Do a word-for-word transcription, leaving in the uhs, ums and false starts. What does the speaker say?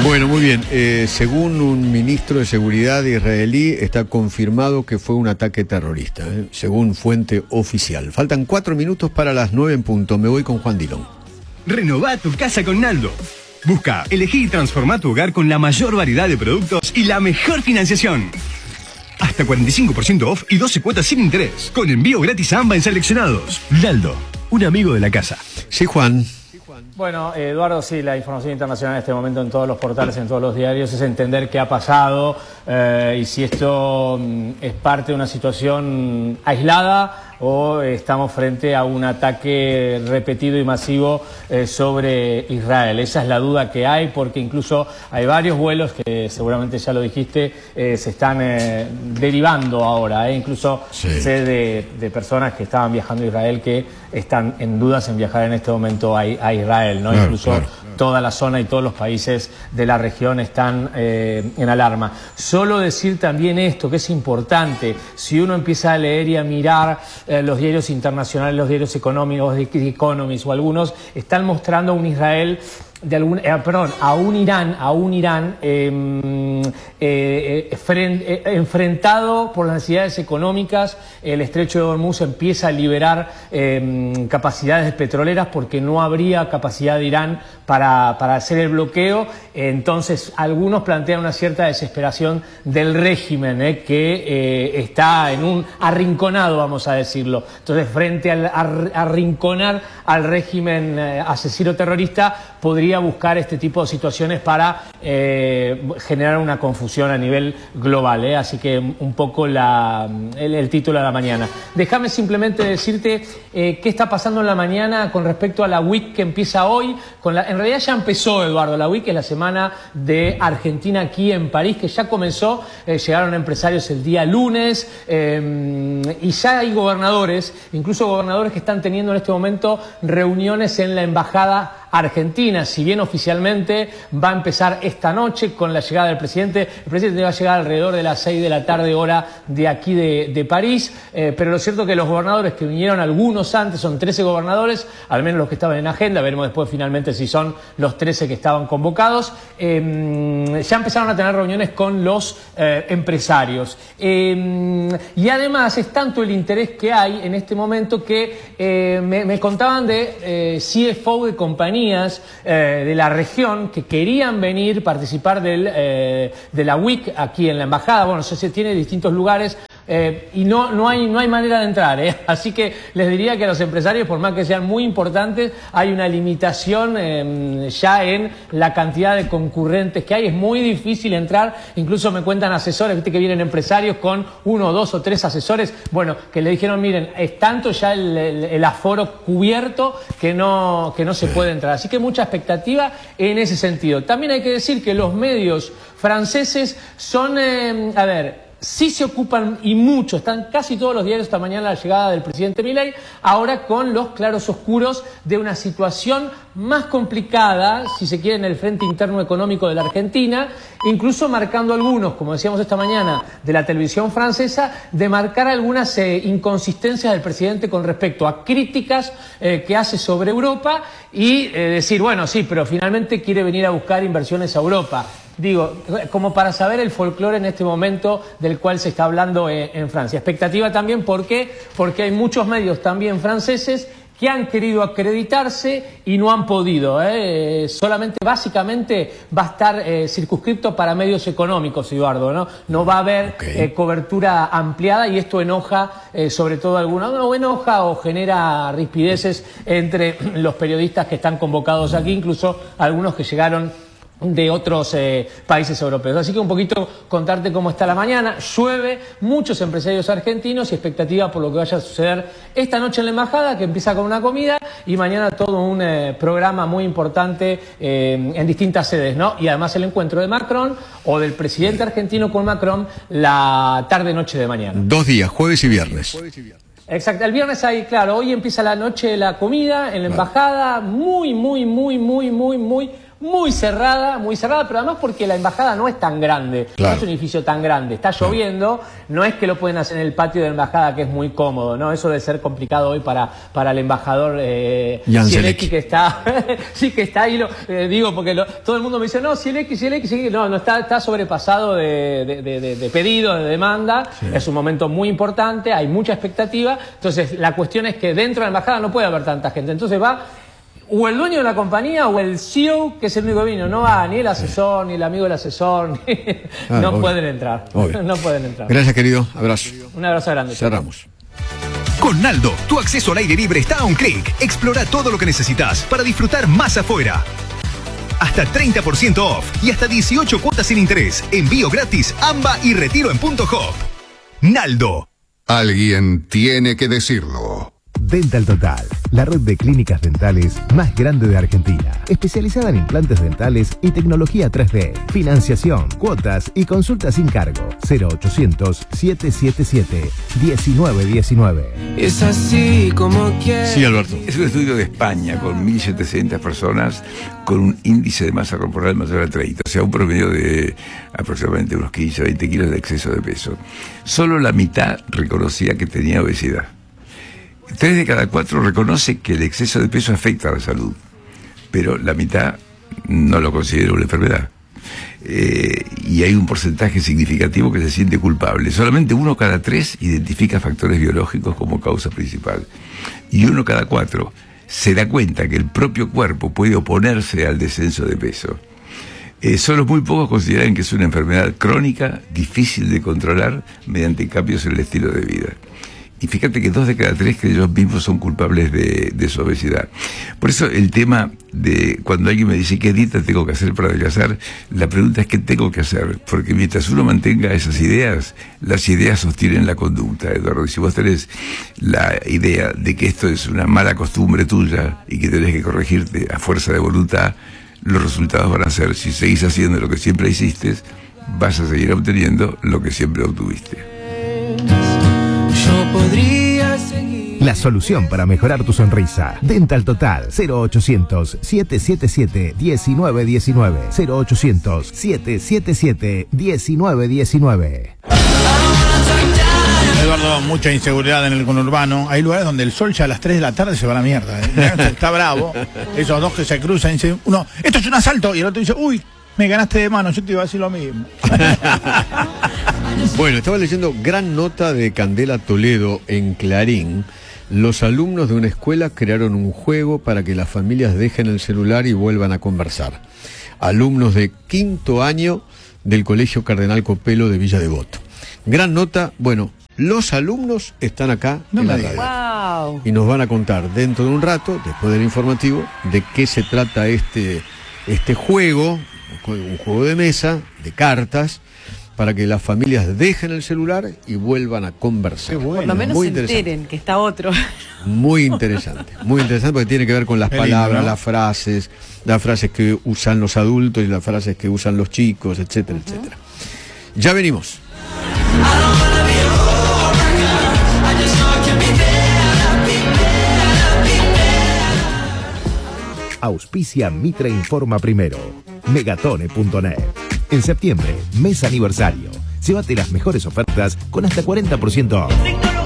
Bueno, muy bien. Eh, según un ministro de Seguridad israelí, está confirmado que fue un ataque terrorista, ¿eh? según fuente oficial. Faltan cuatro minutos para las nueve en punto. Me voy con Juan Dilón. Renová tu casa con Naldo. Busca, elegí y transformá tu hogar con la mayor variedad de productos y la mejor financiación. Hasta cuarenta y cinco por ciento off y doce cuotas sin interés. Con envío gratis a AMBA en seleccionados. Naldo, un amigo de la casa. Sí, Juan. Bueno, Eduardo, sí, la información internacional en este momento en todos los portales, en todos los diarios, es entender qué ha pasado eh, y si esto mm, es parte de una situación aislada o estamos frente a un ataque repetido y masivo eh, sobre Israel. Esa es la duda que hay, porque incluso hay varios vuelos que seguramente ya lo dijiste, eh, se están eh, derivando ahora. Eh. Incluso sí. sé de, de personas que estaban viajando a Israel que están en dudas en viajar en este momento a, a Israel, ¿no? Claro, incluso claro, claro. Toda la zona y todos los países de la región están eh, en alarma. Solo decir también esto, que es importante, si uno empieza a leer y a mirar eh, los diarios internacionales, los diarios económicos, de The Economist o algunos, están mostrando a un Israel... De algún, eh, perdón, a un Irán, a un Irán eh, eh, eh, fren, eh, enfrentado por las necesidades económicas. El estrecho de Hormuz empieza a liberar eh, capacidades petroleras porque no habría capacidad de Irán para, para hacer el bloqueo. Entonces, algunos plantean una cierta desesperación del régimen eh, que eh, está en un arrinconado, vamos a decirlo. Entonces, frente al a, arrinconar al régimen eh, asesino terrorista, podría buscar este tipo de situaciones para eh, generar una confusión a nivel global, ¿eh? Así que un poco la, el, el título de la mañana. Déjame simplemente decirte eh, qué está pasando en la mañana con respecto a la week que empieza hoy. Con la, en realidad ya empezó, Eduardo, la week, es la semana de Argentina aquí en París, que ya comenzó. Eh, llegaron empresarios el día lunes eh, y ya hay gobernadores, incluso gobernadores que están teniendo en este momento reuniones en la embajada Argentina. Si bien oficialmente va a empezar esta noche con la llegada del presidente, el presidente va a llegar alrededor de las seis de la tarde hora de aquí de, de París, eh, pero lo cierto es que los gobernadores que vinieron, algunos antes, son trece gobernadores, al menos los que estaban en agenda, veremos después finalmente si son los trece que estaban convocados, eh, ya empezaron a tener reuniones con los eh, empresarios. Eh, y además es tanto el interés que hay en este momento que eh, me, me contaban de eh, C F O de compañías eh, de la región que querían venir, participar del, eh, de la week aquí en la embajada. Bueno, se, se tiene distintos lugares eh, y no, no, hay, no hay manera de entrar, ¿eh? Así que les diría que a los empresarios, por más que sean muy importantes, hay una limitación eh, ya en la cantidad de concurrentes que hay. Es muy difícil entrar, incluso me cuentan asesores, viste que vienen empresarios con uno, dos o tres asesores, bueno, que le dijeron, miren, es tanto ya el, el, el aforo cubierto que no, que no se puede entrar. Así que mucha expectativa en ese sentido. También hay que decir que los medios franceses son, eh, a ver, sí se ocupan, y mucho, están casi todos los diarios esta mañana, la llegada del presidente Milei, ahora con los claros oscuros de una situación más complicada, si se quiere, en el frente interno económico de la Argentina, incluso marcando algunos, como decíamos esta mañana, de la televisión francesa, de marcar algunas eh, inconsistencias del presidente con respecto a críticas eh, que hace sobre Europa y eh, decir, bueno, sí, pero finalmente quiere venir a buscar inversiones a Europa. Digo, como para saber el folclore en este momento del cual se está hablando en, en Francia. Expectativa también, ¿por qué? Porque hay muchos medios también franceses que han querido acreditarse y no han podido. ¿eh? Solamente, básicamente, va a estar eh, circunscripto para medios económicos, Eduardo, ¿no? No va a haber okay. eh, cobertura ampliada y esto enoja, eh, sobre todo alguna, no, enoja o genera rispideces entre los periodistas que están convocados aquí, incluso algunos que llegaron de otros eh, países europeos. Así que un poquito contarte cómo está la mañana. Llueve, muchos empresarios argentinos y expectativa por lo que vaya a suceder esta noche en la embajada, que empieza con una comida, y mañana todo un eh, programa muy importante eh, en distintas sedes, ¿no? Y además el encuentro de Macron o del presidente argentino con Macron la tarde-noche de mañana. Dos días, jueves y viernes. Exacto, el viernes hay, claro, hoy empieza la noche de la comida en la embajada, muy, muy, muy, muy, muy, muy muy cerrada, muy cerrada, pero además porque la embajada no es tan grande, claro. no es un edificio tan grande, está lloviendo, no es que lo pueden hacer en el patio de la embajada, que es muy cómodo, ¿no? Eso debe ser complicado hoy para, para el embajador eh, Zielecki, que está, sí, que está ahí, lo, eh, digo, porque lo, todo el mundo me dice, no, Zielecki, Zielecki, Zielecki, no, no, está, está sobrepasado de, de, de, de, de pedido, de demanda, sí. Es un momento muy importante, hay mucha expectativa, entonces la cuestión es que dentro de la embajada no puede haber tanta gente, entonces va o el dueño de la compañía o el C E O, que es el único que vino, no va ni el asesor, ni el amigo del asesor, ni... ah, no obvio. pueden entrar, obvio. no pueden entrar. Gracias, querido, abrazo. Un abrazo grande. Cerramos. Con Naldo, tu acceso al aire libre está a un clic. Explora todo lo que necesitas para disfrutar más afuera. Hasta treinta por ciento off y hasta dieciocho cuotas sin interés. Envío gratis, AMBA y retiro en punto hop. Naldo. Alguien tiene que decirlo. Dental Total, la red de clínicas dentales más grande de Argentina, especializada en implantes dentales y tecnología tres D, financiación, cuotas y consultas sin cargo. Cero ochocientos, siete siete siete, diecinueve diecinueve. Es así como quieres. Sí, Alberto. Es un estudio de España con mil setecientas personas con un índice de masa corporal mayor a treinta, o sea, un promedio de aproximadamente unos quince a veinte kilos de exceso de peso. Solo la mitad reconocía que tenía obesidad. Tres de cada cuatro reconoce que el exceso de peso afecta a la salud, pero la mitad no lo considera una enfermedad. Eh, y hay un porcentaje significativo que se siente culpable. Solamente uno cada tres identifica factores biológicos como causa principal. Y uno cada cuatro se da cuenta que el propio cuerpo puede oponerse al descenso de peso. Eh, solo muy pocos consideran que es una enfermedad crónica, difícil de controlar mediante cambios en el estilo de vida. Y fíjate que dos de cada tres que ellos mismos son culpables de, de su obesidad. Por eso el tema de cuando alguien me dice qué dieta tengo que hacer para adelgazar, la pregunta es qué tengo que hacer. Porque mientras uno mantenga esas ideas, las ideas sostienen la conducta, Eduardo. Y si vos tenés la idea de que esto es una mala costumbre tuya y que tenés que corregirte a fuerza de voluntad, los resultados van a ser, si seguís haciendo lo que siempre hiciste, vas a seguir obteniendo lo que siempre obtuviste. La solución para mejorar tu sonrisa. Dental Total. Cero ochocientos, siete siete siete, diecinueve diecinueve. Cero ochocientos, siete siete siete, diecinueve diecinueve. Eduardo, mucha inseguridad en el conurbano. Hay lugares donde el sol ya a las tres de la tarde se va a la mierda, ¿eh? Está bravo. Esos dos que se cruzan y dicen, uno, esto es un asalto, y el otro dice, uy, me ganaste de mano, yo te iba a decir lo mismo. Bueno, estaba leyendo gran nota de Candela Toledo en Clarín. Los alumnos de una escuela crearon un juego para que las familias dejen el celular y vuelvan a conversar. Alumnos de quinto año del Colegio Cardenal Copelo de Villa Devoto. Gran nota, bueno, los alumnos están acá no en me la radio. Wow. Y nos van a contar dentro de un rato, después del informativo, de qué se trata este, este juego, un juego de mesa, de cartas, para que las familias dejen el celular y vuelvan a conversar. Qué bueno. Por lo menos muy se enteren que está otro. Muy interesante, muy interesante porque tiene que ver con las Qué palabras, lindo, ¿no? las frases, las frases que usan los adultos y las frases que usan los chicos, etcétera, uh-huh. etcétera. Ya venimos. Auspicia Mitre Informa Primero. Megatone punto net. En septiembre, mes aniversario. Llévate las mejores ofertas con hasta cuarenta por ciento off.